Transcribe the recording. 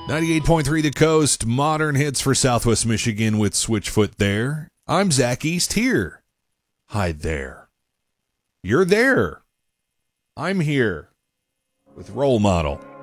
98.3 The Coast, modern hits for Southwest Michigan with Switchfoot there. I'm Zach East here. Hi there. You're there. I'm here with Role Model.